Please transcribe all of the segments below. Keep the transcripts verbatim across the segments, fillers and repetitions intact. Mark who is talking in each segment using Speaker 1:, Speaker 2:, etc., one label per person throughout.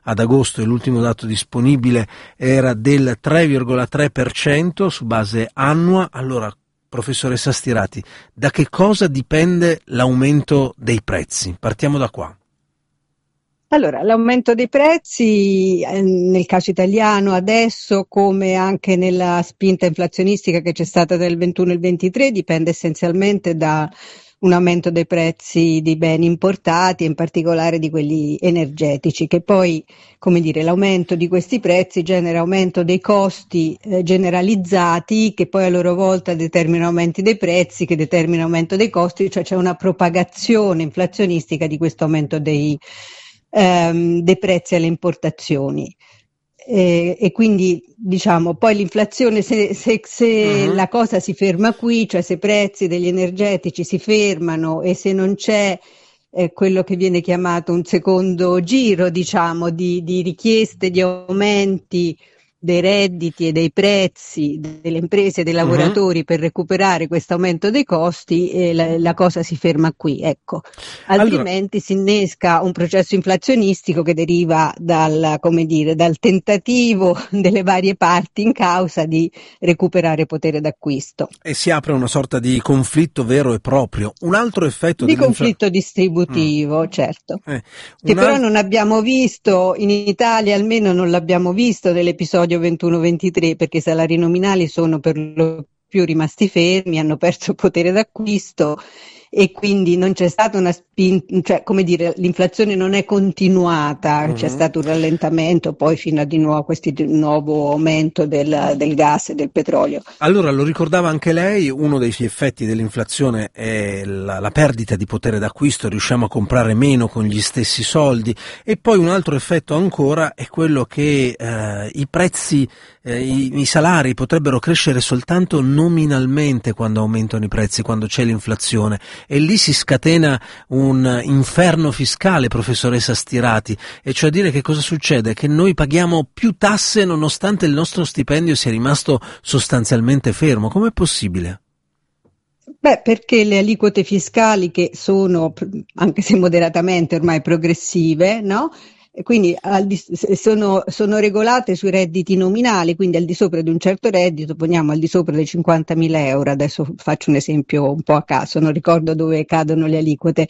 Speaker 1: ad agosto, e l'ultimo dato disponibile era del tre virgola tre per cento su base annua. Allora, professoressa Stirati, da che cosa dipende l'aumento dei prezzi? Partiamo da qua.
Speaker 2: Allora, l'aumento dei prezzi eh, nel caso italiano adesso, come anche nella spinta inflazionistica che c'è stata nel ventuno e il ventitré, dipende essenzialmente da un aumento dei prezzi di beni importati, in particolare di quelli energetici, che poi, come dire, l'aumento di questi prezzi genera aumento dei costi eh, generalizzati, che poi a loro volta determinano aumenti dei prezzi, che determinano aumento dei costi, cioè c'è una propagazione inflazionistica di questo aumento dei Ehm, dei prezzi alle importazioni e, e quindi diciamo poi l'inflazione, se, se, se uh-huh. la cosa si ferma qui, cioè se i prezzi degli energetici si fermano e se non c'è eh, quello che viene chiamato un secondo giro, diciamo, di, di richieste di aumenti dei redditi e dei prezzi delle imprese e dei lavoratori uh-huh. per recuperare questo aumento dei costi, e la, la cosa si ferma qui, ecco. Altrimenti allora, si innesca un processo inflazionistico che deriva dal, come dire, dal tentativo delle varie parti in causa di recuperare potere d'acquisto.
Speaker 1: E si apre una sorta di conflitto vero e proprio. Un altro effetto
Speaker 2: di conflitto distributivo, mm. certo, eh, che però alt- non abbiamo visto in Italia, almeno non l'abbiamo visto nell'episodio ventuno ventitré, perché i salari nominali sono per lo più rimasti fermi, hanno perso potere d'acquisto e quindi non c'è stata una spinta, cioè come dire, l'inflazione non è continuata, uh-huh. c'è stato un rallentamento poi fino a di nuovo questo nuovo aumento del, del gas e del petrolio.
Speaker 1: Allora, lo ricordava anche lei, uno dei effetti dell'inflazione è la, la perdita di potere d'acquisto, riusciamo a comprare meno con gli stessi soldi, e poi un altro effetto ancora è quello che eh, i prezzi, eh, i, i salari potrebbero crescere soltanto nominalmente quando aumentano i prezzi, quando c'è l'inflazione. E lì si scatena un inferno fiscale, professoressa Stirati, e cioè dire che cosa succede? Che noi paghiamo più tasse nonostante il nostro stipendio sia rimasto sostanzialmente fermo. Com'è possibile?
Speaker 2: Beh, perché le aliquote fiscali, che sono, anche se moderatamente ormai progressive, no? E quindi al di, sono, sono regolate sui redditi nominali, quindi al di sopra di un certo reddito, poniamo al di sopra dei cinquantamila euro, adesso faccio un esempio un po' a caso, non ricordo dove cadono le aliquote,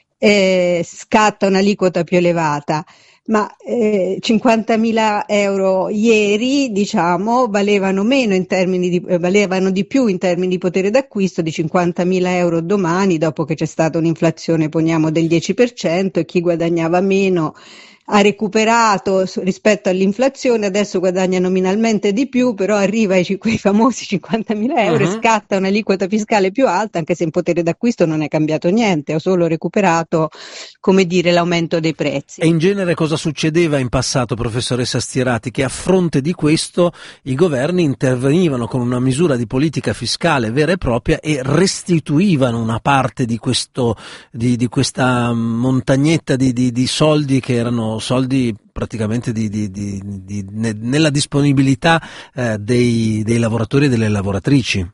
Speaker 2: eh, scatta un'aliquota più elevata, ma eh, cinquantamila euro ieri, diciamo, valevano meno in termini di, eh, valevano di più in termini di potere d'acquisto di cinquantamila euro domani, dopo che c'è stata un'inflazione, poniamo, del dieci per cento, e chi guadagnava meno ha recuperato rispetto all'inflazione, adesso guadagna nominalmente di più, però arriva ai quei famosi cinquantamila euro uh-huh. e scatta un'aliquota fiscale più alta, anche se in potere d'acquisto non è cambiato niente, ho solo recuperato, come dire, l'aumento dei prezzi.
Speaker 1: E in genere cosa succedeva in passato, professoressa Stirati? Che a fronte di questo i governi intervenivano con una misura di politica fiscale vera e propria e restituivano una parte di questo, di, di questa montagnetta di, di, di soldi, che erano soldi praticamente di, di, di, di, nella disponibilità eh, dei, dei lavoratori e delle lavoratrici.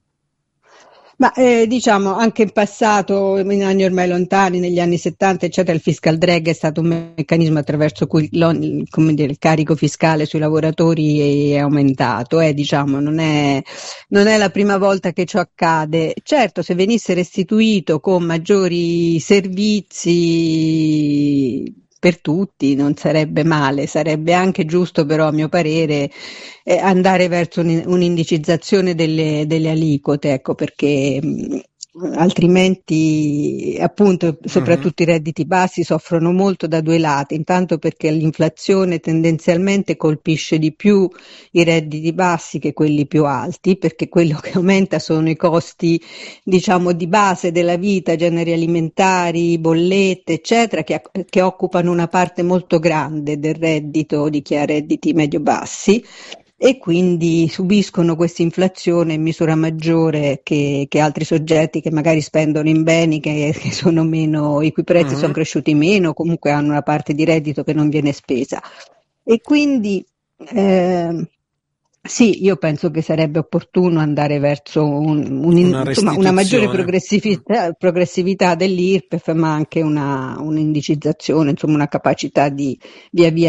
Speaker 2: Ma eh, diciamo anche in passato, in anni ormai lontani, negli anni settanta eccetera, il fiscal drag è stato un meccanismo attraverso cui come dire, il carico fiscale sui lavoratori è aumentato, eh, diciamo non è, non è la prima volta che ciò accade. Certo, se venisse restituito con maggiori servizi per tutti non sarebbe male, sarebbe anche giusto però, a mio parere, eh, andare verso un, un'indicizzazione delle, delle aliquote, ecco, perché mh, altrimenti appunto soprattutto uh-huh. i redditi bassi soffrono molto da due lati, intanto perché l'inflazione tendenzialmente colpisce di più i redditi bassi che quelli più alti, perché quello che aumenta sono i costi, diciamo, di base della vita, generi alimentari, bollette eccetera, che, che occupano una parte molto grande del reddito di chi ha redditi medio-bassi, e quindi subiscono questa inflazione in misura maggiore che, che altri soggetti che magari spendono in beni che, che sono meno, i cui prezzi uh-huh. sono cresciuti meno, comunque hanno una parte di reddito che non viene spesa. E quindi eh, sì, io penso che sarebbe opportuno andare verso un, un, una, insomma, una maggiore progressività, progressività dell'I R P E F, ma anche una, un'indicizzazione, insomma una capacità di via via